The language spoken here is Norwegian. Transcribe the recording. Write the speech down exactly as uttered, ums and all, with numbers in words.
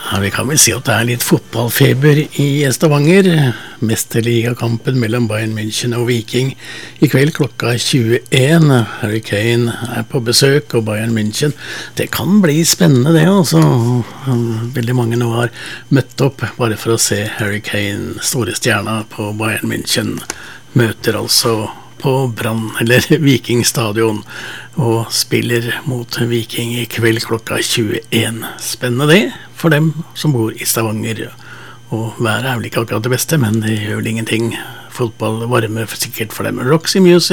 Ja, vi kan vel si at det er litt fotballfeber i Stavanger. Mesterligakampen mellom Bayern München og Viking i kveld klokka tjueen. Harry Kane er på besøk, og Bayern München, det kan bli spennende det, altså. Veldig mange nå har møtt opp bare for å se Harry Kane, store stjerna på Bayern München, møter altså på Brann, eller Viking stadion, og spiller mot Viking i kveld klokka tjueen. Spennende det for dem som bor i Stavanger. Og været er vel ikke akkurat det beste, men det gjør vel ingenting. Fotball varmer sikkert for dem. Roxy Music